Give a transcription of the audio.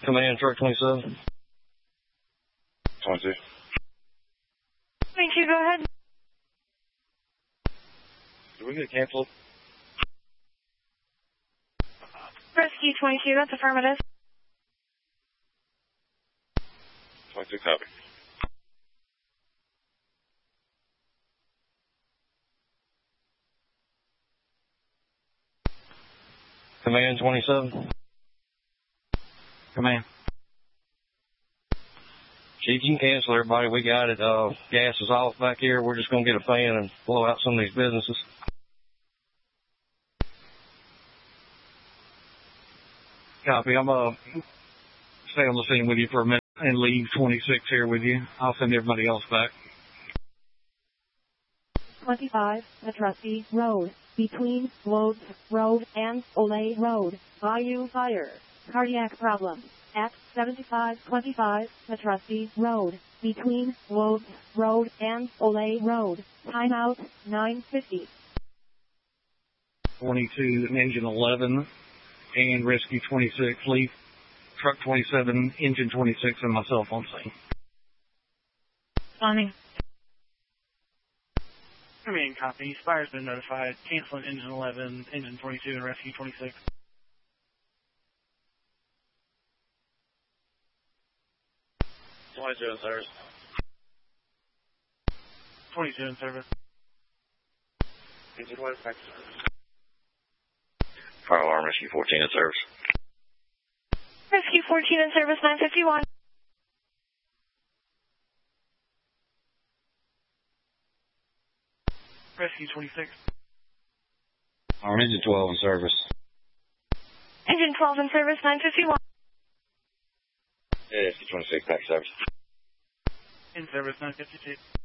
Command truck 27. 22. 22, go ahead. Did we get canceled? Rescue 22, that's affirmative. 22, copy. Command 27. Command. Chief, you can cancel everybody. We got it. Gas is off back here. We're just going to get a fan and blow out some of these businesses. Copy. I'm stay on the scene with you for a minute and leave 26 here with you. I'll send everybody else back. 25, Metrusky Road, between Lodz Road and Olay Road. Bayou Fire. Cardiac problem. At 7525, Metrusky Road, between Lodz Road and Olay Road. Timeout, 9:50. 22, engine 11, and rescue 26, leave truck 27, engine 26, and my cell phone scene. Responding. Command copy. Spire's been notified. Canceling engine 11, engine 22, and rescue 26. In service. 22 in service. Engine 1, back to service. Fire alarm, rescue 14 in service. Rescue 14 in service, 951. Rescue 26. Our engine 12 in service. Engine 12 in service, 951. Yeah, rescue 26, back to service. In service, 952.